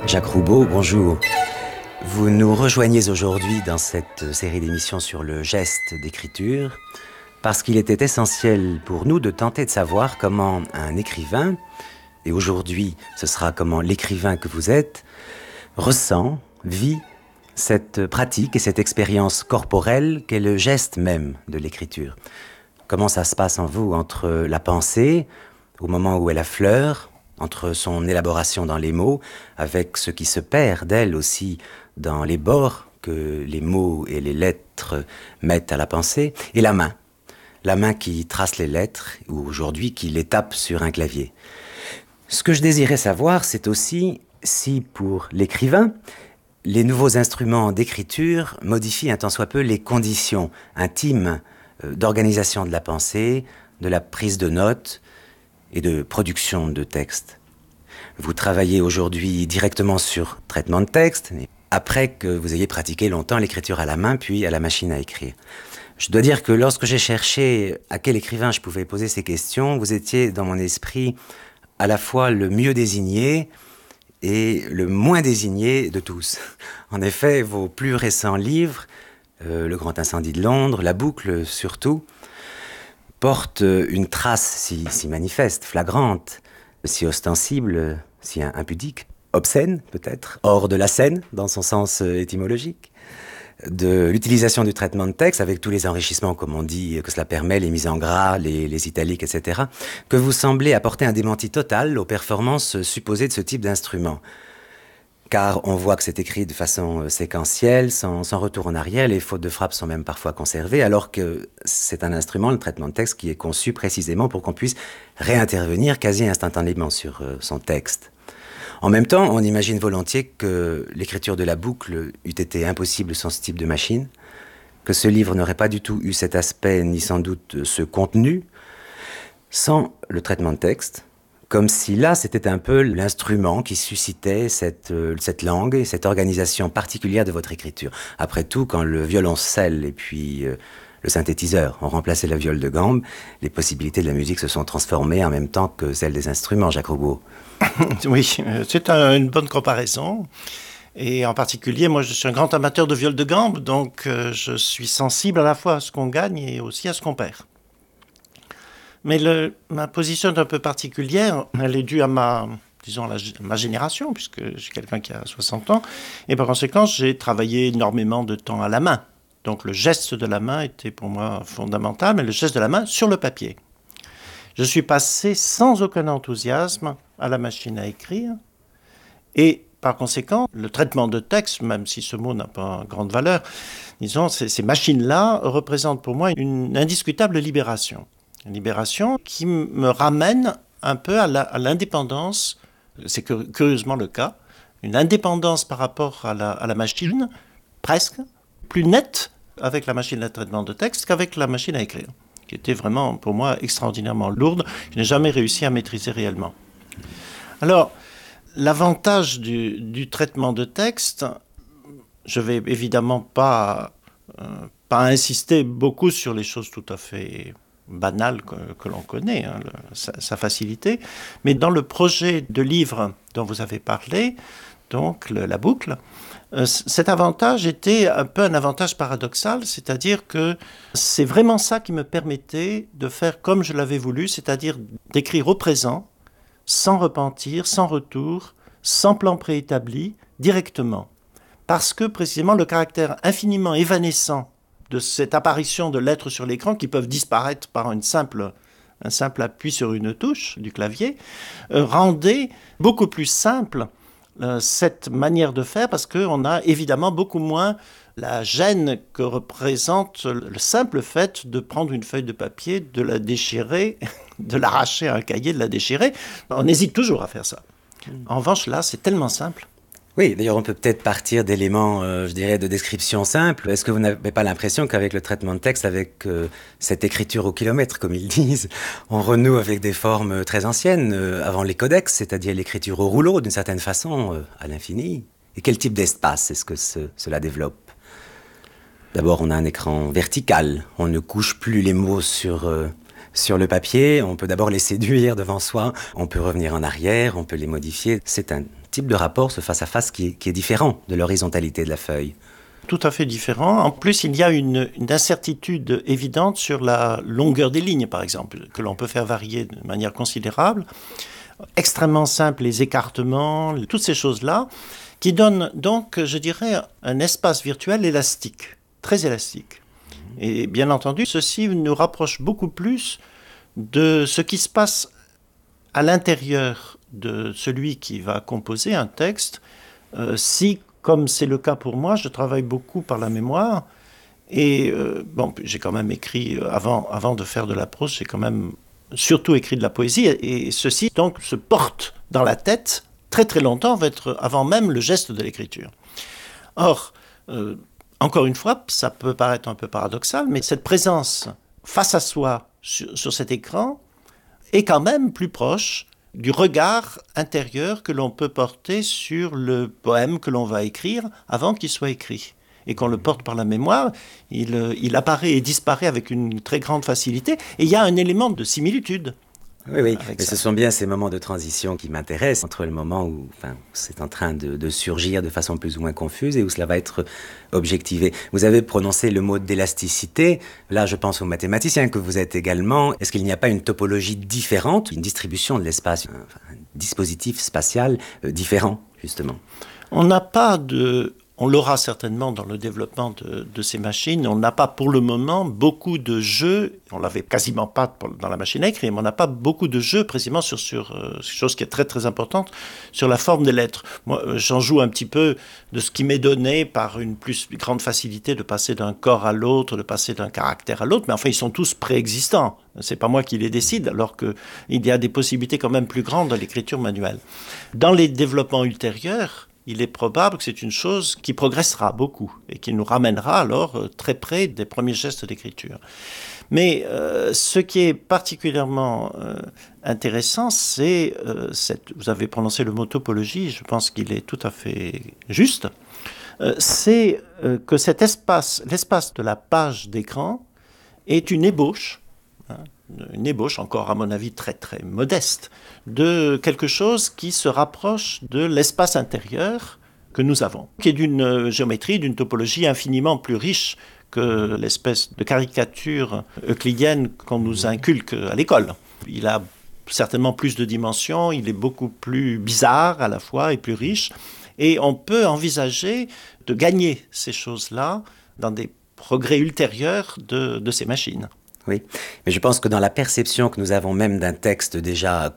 Jacques Roubaud, bonjour. Vous nous rejoignez aujourd'hui dans cette série d'émissions sur le geste d'écriture parce qu'il était essentiel pour nous de tenter de savoir comment un écrivain, et aujourd'hui ce sera comment l'écrivain que vous êtes, ressent, vit cette pratique et cette expérience corporelle qu'est le geste même de l'écriture. Comment ça se passe en vous entre la pensée, au moment où elle affleure, entre son élaboration dans les mots, avec ce qui se perd d'elle aussi dans les bords que les mots et les lettres mettent à la pensée, et la main qui trace les lettres, ou aujourd'hui qui les tape sur un clavier. Ce que je désirais savoir, c'est aussi si pour l'écrivain, les nouveaux instruments d'écriture modifient un tant soit peu les conditions intimes d'organisation de la pensée, de la prise de notes, et de production de textes. Vous travaillez aujourd'hui directement sur traitement de texte, après que vous ayez pratiqué longtemps l'écriture à la main, puis à la machine à écrire. Je dois dire que lorsque j'ai cherché à quel écrivain je pouvais poser ces questions, vous étiez dans mon esprit à la fois le mieux désigné et le moins désigné de tous. En effet, vos plus récents livres, Le Grand Incendie de Londres, La Boucle surtout, porte une trace si manifeste, flagrante, si ostensible, si impudique, obscène peut-être, hors de la scène dans son sens étymologique, de l'utilisation du traitement de texte avec tous les enrichissements, comme on dit, que cela permet, les mises en gras, les italiques, etc., que vous semblez apporter un démenti total aux performances supposées de ce type d'instrument. Car on voit que c'est écrit de façon séquentielle, sans retour en arrière, les fautes de frappe sont même parfois conservées, alors que c'est un instrument, le traitement de texte, qui est conçu précisément pour qu'on puisse réintervenir quasi instantanément sur son texte. En même temps, on imagine volontiers que l'écriture de La Boucle eût été impossible sans ce type de machine, que ce livre n'aurait pas du tout eu cet aspect, ni sans doute ce contenu, sans le traitement de texte, comme si là, c'était un peu l'instrument qui suscitait cette langue et cette organisation particulière de votre écriture. Après tout, quand le violoncelle et puis le synthétiseur ont remplacé la viole de gambe, les possibilités de la musique se sont transformées en même temps que celles des instruments, Jacques Roubaud. Oui, c'est une bonne comparaison. Et en particulier, moi, je suis un grand amateur de viole de gambe, donc je suis sensible à la fois à ce qu'on gagne et aussi à ce qu'on perd. Mais ma position est un peu particulière. Elle est due à ma génération, puisque je suis quelqu'un qui a 60 ans. Et par conséquent, j'ai travaillé énormément de temps à la main. Donc le geste de la main était pour moi fondamental, mais le geste de la main sur le papier. Je suis passé sans aucun enthousiasme à la machine à écrire. Et par conséquent, le traitement de texte, même si ce mot n'a pas grande valeur, disons, ces machines-là représentent pour moi une indiscutable libération. Une libération qui me ramène un peu à l'indépendance, c'est curieusement le cas, une indépendance par rapport à la machine, presque, plus nette avec la machine de traitement de texte qu'avec la machine à écrire, qui était vraiment pour moi extraordinairement lourde, je n'ai jamais réussi à maîtriser réellement. Alors, l'avantage du traitement de texte, je ne vais évidemment pas insister beaucoup sur les choses tout à fait banal que l'on connaît, hein, sa facilité. Mais dans le projet de livre dont vous avez parlé, donc La Boucle, cet avantage était un peu un avantage paradoxal, c'est-à-dire que c'est vraiment ça qui me permettait de faire comme je l'avais voulu, c'est-à-dire d'écrire au présent, sans repentir, sans retour, sans plan préétabli, directement. Parce que précisément le caractère infiniment évanescent de cette apparition de lettres sur l'écran qui peuvent disparaître par un simple appui sur une touche du clavier, rendait beaucoup plus simple cette manière de faire parce qu'on a évidemment beaucoup moins la gêne que représente le simple fait de prendre une feuille de papier, de la déchirer, de l'arracher à un cahier, de la déchirer. On hésite toujours à faire ça. En revanche, là, c'est tellement simple. Oui, d'ailleurs, on peut peut-être partir d'éléments, je dirais, de description simple. Est-ce que vous n'avez pas l'impression qu'avec le traitement de texte, avec cette écriture au kilomètre, comme ils disent, on renoue avec des formes très anciennes, avant les codex, c'est-à-dire l'écriture au rouleau, d'une certaine façon, à l'infini? Et quel type d'espace est-ce que cela développe? D'abord, on a un écran vertical. On ne couche plus les mots sur le papier. On peut d'abord les séduire devant soi. On peut revenir en arrière, on peut les modifier. C'est un type de rapport, ce face-à-face qui est différent de l'horizontalité de la feuille. Tout à fait différent. En plus, il y a une incertitude évidente sur la longueur des lignes, par exemple, que l'on peut faire varier de manière considérable. Extrêmement simple, les écartements, toutes ces choses-là, qui donnent donc, je dirais, un espace virtuel élastique, très élastique. Et bien entendu, ceci nous rapproche beaucoup plus de ce qui se passe à l'intérieur de celui qui va composer un texte, si, comme c'est le cas pour moi, je travaille beaucoup par la mémoire, et j'ai quand même écrit, avant de faire de la prose, j'ai quand même surtout écrit de la poésie, et ceci donc se porte dans la tête très très longtemps, avant même le geste de l'écriture. Or, encore une fois, ça peut paraître un peu paradoxal, mais cette présence face à soi sur cet écran est quand même plus proche du regard intérieur que l'on peut porter sur le poème que l'on va écrire avant qu'il soit écrit. Et qu'on le porte par la mémoire, il apparaît et disparaît avec une très grande facilité. Et il y a un élément de similitude. Oui, mais ce sont bien ces moments de transition qui m'intéressent, entre le moment où c'est en train de surgir de façon plus ou moins confuse et où cela va être objectivé. Vous avez prononcé le mot d'élasticité. Là, je pense aux mathématiciens que vous êtes également. Est-ce qu'il n'y a pas une topologie différente, une distribution de l'espace, un dispositif spatial différent, justement? On l'aura certainement dans le développement de ces machines. On n'a pas pour le moment beaucoup de jeux, on l'avait quasiment pas dans la machine à écrire, mais on n'a pas beaucoup de jeux précisément sur chose qui est très très importante, sur la forme des lettres. Moi, j'en joue un petit peu de ce qui m'est donné par une plus grande facilité de passer d'un corps à l'autre, de passer d'un caractère à l'autre, mais enfin ils sont tous préexistants. C'est pas moi qui les décide, alors qu'il y a des possibilités quand même plus grandes dans l'écriture manuelle. Dans les développements ultérieurs, il est probable que c'est une chose qui progressera beaucoup et qui nous ramènera alors très près des premiers gestes d'écriture. Mais ce qui est particulièrement intéressant, c'est, vous avez prononcé le mot topologie, je pense qu'il est tout à fait juste, c'est que cet espace, l'espace de la page d'écran, est une ébauche encore à mon avis très très modeste, de quelque chose qui se rapproche de l'espace intérieur que nous avons, qui est d'une géométrie, d'une topologie infiniment plus riche que l'espèce de caricature euclidienne qu'on nous inculque à l'école. Il a certainement plus de dimensions, il est beaucoup plus bizarre à la fois et plus riche, et on peut envisager de gagner ces choses-là dans des progrès ultérieurs de ces machines. Oui, mais je pense que dans la perception que nous avons même d'un texte déjà